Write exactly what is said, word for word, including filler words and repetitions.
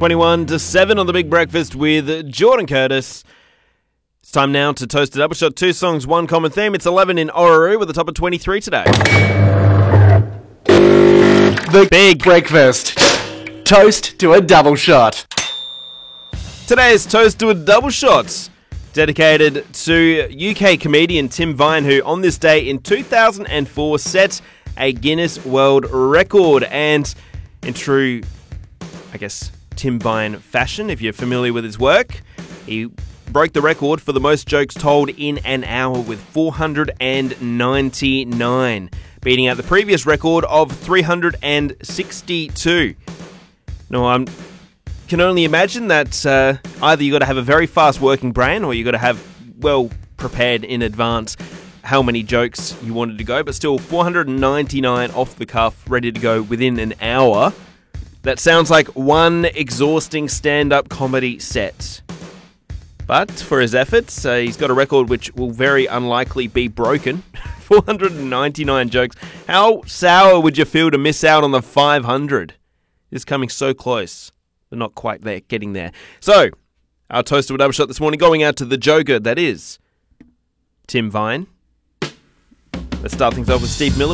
twenty-one to seven on The Big Breakfast with Jordan Curtis. It's time now to toast a double shot. Two songs, one common theme. It's eleven in Orroroo with the top of twenty-three today. The Big Breakfast. Toast to a double shot. Today's toast to a double shot, dedicated to U K comedian Tim Vine, who on this day in two thousand four set a Guinness World Record. And in true, I guess, Tim Vine fashion, if you're familiar with his work, he broke the record for the most jokes told in an hour with four hundred ninety-nine, beating out the previous record of three hundred sixty-two. Now, I can only imagine that uh, either you got to have a very fast working brain or you got to have well prepared in advance how many jokes you wanted to go, but still four hundred ninety-nine off the cuff, ready to go within an hour. That sounds like one exhausting stand-up comedy set. But for his efforts, uh, he's got a record which will very unlikely be broken. four hundred ninety-nine jokes. How sour would you feel to miss out on the five hundred? It's coming so close, but not quite there, getting there. So, our toast to a double shot this morning going out to the Joker, that is Tim Vine. Let's start things off with Steve Miller.